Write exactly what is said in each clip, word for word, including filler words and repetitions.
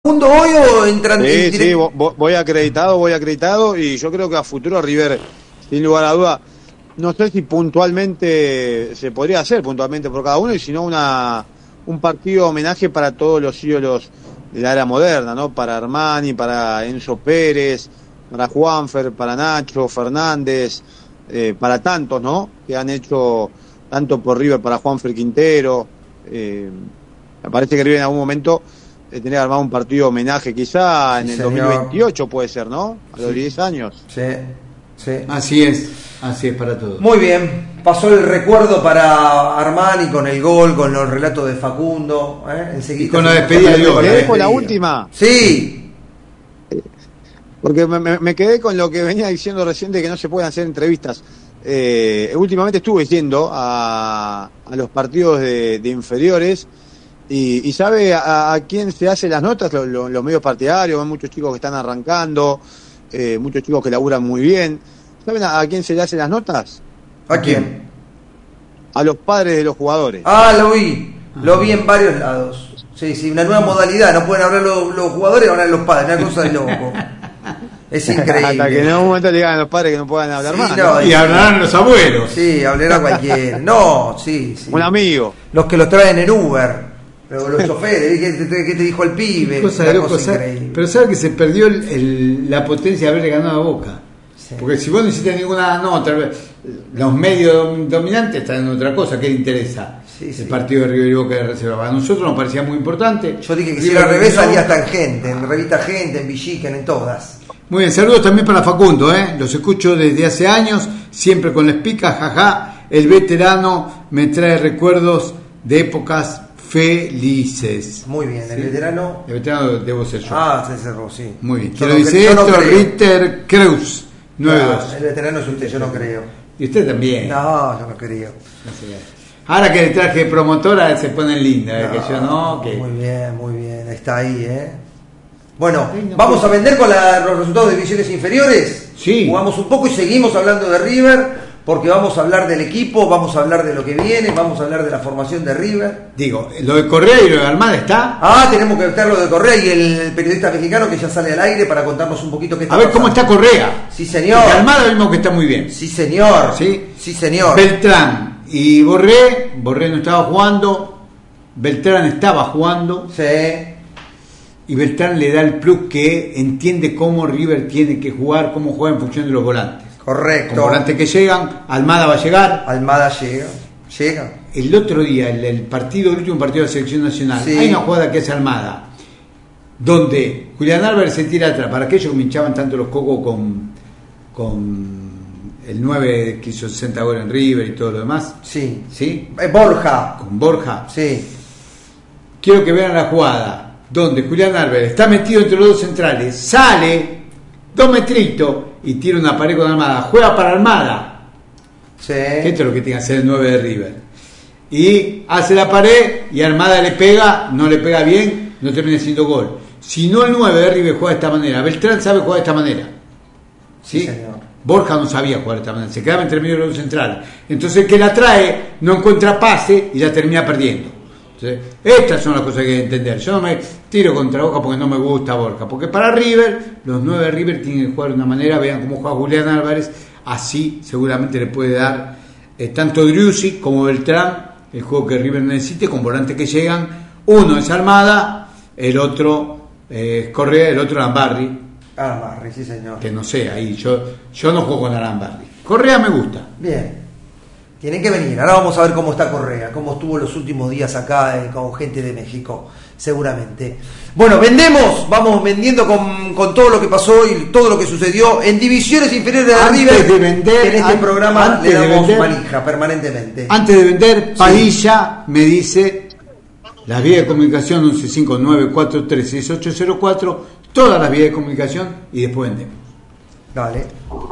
mundo hoy o entran sí, en sí, voy acreditado, voy acreditado y yo creo que a futuro River, sin lugar a duda, no sé si puntualmente se podría hacer puntualmente por cada uno y si no una un partido homenaje para todos los ídolos de la era moderna, ¿no? Para Armani, para Enzo Pérez, para Juanfer, para Nacho Fernández, eh, para tantos, ¿no? Que han hecho tanto por River, para Juanfer Quintero. Eh, me parece que River en algún momento eh, tenía armado un partido homenaje, quizá en sí, el señor. dos mil veintiocho puede ser, ¿no? A los sí. diez años. Sí, sí. Así es, así es para todos. Muy bien, pasó el recuerdo para Armani con el gol, con los relatos de Facundo, ¿eh? Enseguida, y con la despedida de hoy. ¿Me dejo la última? Sí. Porque me, me, me quedé con lo que venía diciendo recién de que no se pueden hacer entrevistas. Eh, últimamente estuve yendo a, a los partidos de, de inferiores y, y sabe a, a quién se hace las notas, lo, lo, los medios partidarios, hay muchos chicos que están arrancando, eh, muchos chicos que laburan muy bien. ¿Saben a, a quién se le hacen las notas? ¿A quién? A los padres de los jugadores. Ah, lo vi, lo vi en varios lados. Sí, sí, una nueva modalidad, no pueden hablar los, los jugadores, hablan los padres, una cosa de loco. Es increíble. Hasta que en algún momento le digan a los padres que no puedan hablar sí, más. No, ¿no? Y hablarán los abuelos. Sí, hablará cualquiera. No, sí, sí. Un amigo. Los que los traen en Uber, pero los choferes, ¿qué te, qué te dijo el pibe? Cosa Una de cosa cosa, increíble. pero sabe que se perdió el, el, la potencia de haberle ganado a Boca. Sí. Porque si vos no hiciste ninguna nota, los medios dominantes están en otra cosa. ¿Qué le interesa? Sí, sí. El partido de River y Boca de reserva. A nosotros nos parecía muy importante. Yo dije que si River era al revés terminó. salía hasta en Gente, en Revista Gente, en Villiquen, en todas. Muy bien, saludos también para Facundo, ¿eh? Los escucho desde hace años, siempre con la espica, jaja. El veterano me trae recuerdos de épocas felices. Muy bien, el Sí. veterano. El veterano debo ser yo. Ah, se cerró, sí. Muy bien. Yo ¿Quién no lo dice cre- yo no esto? creo. Ritter Creus, nueve dos. Ah, el veterano es usted, yo no creo. Y usted también. No, yo no creo. No sé. Ahora que el traje de promotora se pone linda, ¿eh? Que yo no, que... Muy bien, muy bien, está ahí, ¿eh? Bueno, Ay, no, vamos pues. a vender con la- los resultados de divisiones inferiores. Sí. Jugamos un poco y seguimos hablando de River, porque vamos a hablar del equipo, vamos a hablar de lo que viene, vamos a hablar de la formación de River. Digo, lo de Correa y lo de Armada está. Ah, tenemos que ver lo de Correa y el periodista mexicano que ya sale al aire para contarnos un poquito qué está A ver cómo pasando. está Correa. Sí, señor. Porque Armada vimos que está muy bien. Sí, señor. Sí. Sí, señor. Beltrán y Borré, Borré no estaba jugando, Beltrán estaba jugando Sí. y Beltrán le da el plus que entiende cómo River tiene que jugar, cómo juega en función de los volantes. Correcto. Con volantes que llegan, Almada va a llegar. Almada llega. Llega. El otro día, el, el partido, el último partido de la selección nacional, Sí. hay una jugada que es Almada, donde Julián Álvarez se tira atrás, para aquellos que me hinchaban tanto los cocos con, con el nueve que hizo sesenta goles en River y todo lo demás, Sí. ¿sí? Eh, Borja. Con Borja. Sí. Quiero que vean la jugada donde Julián Álvarez está metido entre los dos centrales, sale dos metritos y tira una pared con Almada, juega para Almada, Sí. que esto es lo que tiene que hacer el nueve de River, y hace la pared y Almada le pega, no le pega bien, no termina siendo gol. Si no, el nueve de River juega de esta manera, Beltrán sabe jugar de esta manera, ¿sí? Sí, señor. Borja no sabía jugar de esta manera, se quedaba entre medio de los dos centrales, entonces el que la trae no encuentra pase y ya termina perdiendo. Entonces, estas son las cosas que hay que entender. Yo no me tiro contra Borja porque no me gusta Borja, porque para River, los nueve de River tienen que jugar de una manera, vean cómo juega Julián Álvarez, así seguramente le puede dar eh, tanto Driussi como Beltrán el juego que River necesite, con volantes que llegan. Uno es Almada, el otro eh, es Correa, el otro Lambarri, Ah, Barry, sí, señor. que no sé, ahí yo, yo no juego con Lambarri. Correa me gusta. Bien. Tienen que venir. Ahora vamos a ver cómo está Correa, cómo estuvo los últimos días acá eh, con gente de México, seguramente. Bueno, vendemos, vamos vendiendo con, con todo lo que pasó y todo lo que sucedió en divisiones inferiores de Antes River. de vender, que en este an- programa antes le de damos vender- manija permanentemente. Antes de vender, Padilla me dice las vías de comunicación once cinco nueve cuatro tres seis ocho cero cuatro, todas las vías de comunicación y después vendemos. Dale.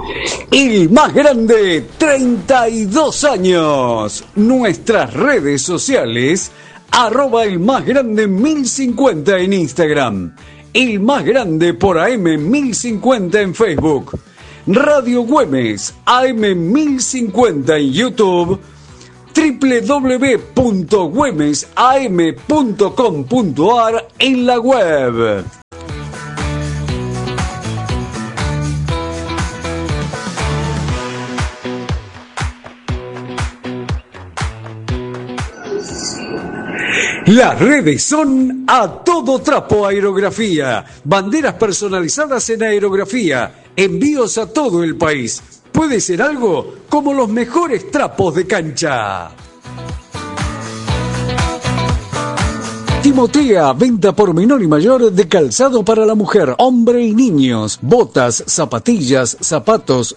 El más grande, treinta y dos años. Nuestras redes sociales, arroba el más grande mil cincuenta en Instagram. El más grande por A M mil cincuenta en Facebook. Radio Güemes, A M mil cincuenta en YouTube. doble u doble u doble u punto güemes a m punto com punto a r en la web. Las redes son A Todo Trapo Aerografía. Banderas personalizadas en aerografía. Envíos a todo el país. Puede ser algo como los mejores trapos de cancha. Timotea, venta por menor y mayor de calzado para la mujer, hombre y niños, botas, zapatillas, zapatos,